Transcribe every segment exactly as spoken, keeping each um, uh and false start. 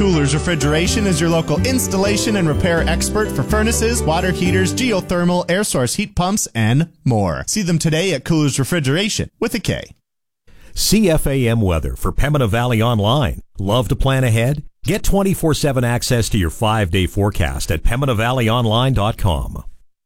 Coolers Refrigeration is your local installation and repair expert for furnaces, water heaters, geothermal, air source heat pumps, and more. See them today at Coolers Refrigeration with a K. C F A M weather for Pembina Valley Online. Love to plan ahead? Get twenty-four seven access to your five-day forecast at pembina valley online dot com.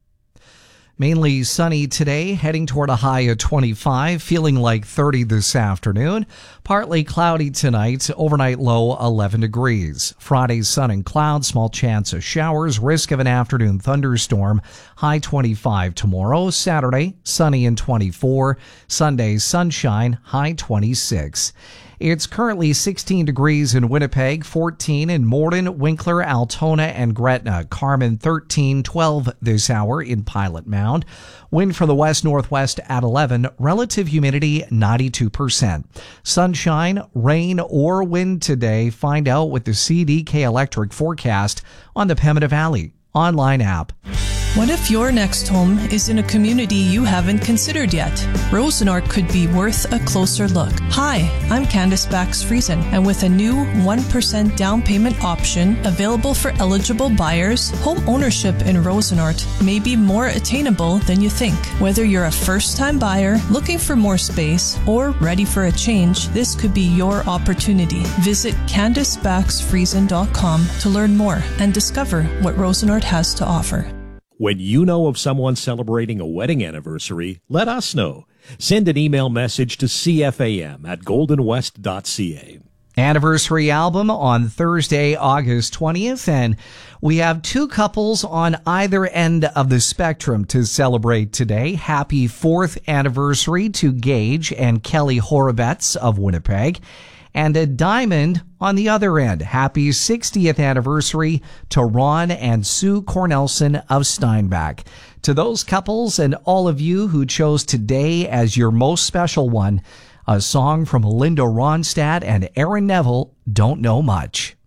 Mainly sunny today, heading toward a high of twenty-five, feeling like thirty this afternoon. Partly cloudy tonight, overnight low eleven degrees. Friday, sun and clouds, small chance of showers, risk of an afternoon thunderstorm, high twenty-five tomorrow. Saturday, sunny and twenty-four. Sunday, sunshine, high twenty-six. It's currently sixteen degrees in Winnipeg, fourteen in Morden, Winkler, Altona, and Gretna. Carmen, thirteen, twelve this hour in Pilot Mound. Wind from the west-northwest at eleven. Relative humidity, ninety-two percent. Sunshine, rain, or wind today. Find out with the C D K Electric forecast on the Pembina Valley online app. What if your next home is in a community you haven't considered yet? Rosenort could be worth a closer look. Hi, I'm Candace Bax-Friesen, and with a new one percent down payment option available for eligible buyers, home ownership in Rosenort may be more attainable than you think. Whether you're a first-time buyer, looking for more space, or ready for a change, this could be your opportunity. Visit candace bax friesen dot com to learn more and discover what Rosenort has to offer. When you know of someone celebrating a wedding anniversary, let us know. Send an email message to c f a m at golden west dot c a. Anniversary album on Thursday, August twentieth, and we have two couples on either end of the spectrum to celebrate today. Happy fourth anniversary to Gage and Kelly Horowitz of Winnipeg. And a diamond on the other end. Happy sixtieth anniversary to Ron and Sue Cornelson of Steinbach. To those couples and all of you who chose today as your most special one, a song from Linda Ronstadt and Aaron Neville, Don't Know Much.